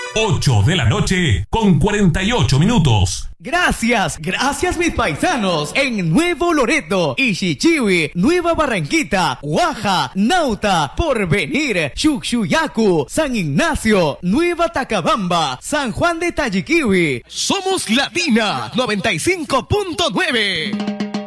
8 de la noche con 48 minutos. Gracias mis paisanos en Nuevo Loreto, Ixichiwi, Nueva Barranquita, Guaja, Nauta, Porvenir, Chuchuyacu, San Ignacio, Nueva Tacabamba, San Juan de Tayiquiwi. Somos Latina 95.9.